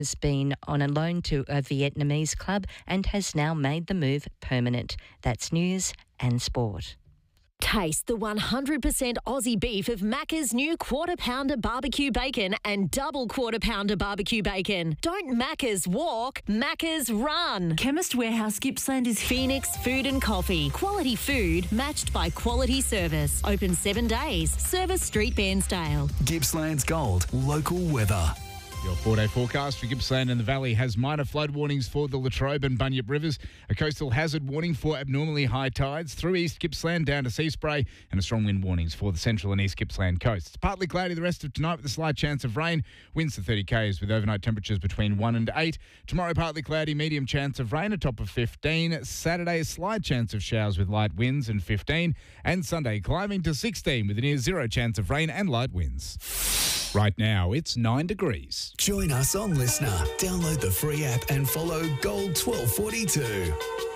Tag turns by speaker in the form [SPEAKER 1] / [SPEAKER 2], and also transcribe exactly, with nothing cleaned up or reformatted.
[SPEAKER 1] has been on a loan to a Vietnamese club and has now made the move permanent. That's news and sport.
[SPEAKER 2] Taste the one hundred percent Aussie beef of Macca's new Quarter Pounder Barbecue Bacon and Double Quarter Pounder Barbecue Bacon. Don't Macca's walk, Macca's run.
[SPEAKER 3] Chemist Warehouse Gippsland is
[SPEAKER 2] Phoenix Food and Coffee. Quality food matched by quality service. Open seven days. Service Street, Bairnsdale.
[SPEAKER 4] Gippsland's Gold. Local weather.
[SPEAKER 5] Your four-day forecast for Gippsland and the Valley has minor flood warnings for the Latrobe and Bunyip rivers, a coastal hazard warning for abnormally high tides through East Gippsland down to sea spray, and a strong wind warnings for the central and East Gippsland coasts. Partly cloudy the rest of tonight with a slight chance of rain. Winds to thirty k's with overnight temperatures between one and eight. Tomorrow partly cloudy, medium chance of rain, a top of fifteen. Saturday a slight chance of showers with light winds and fifteen. And Sunday climbing to sixteen with a near zero chance of rain and light winds. Right now, it's nine degrees.
[SPEAKER 4] Join us on Listener. Download the free app and follow Gold twelve forty-two.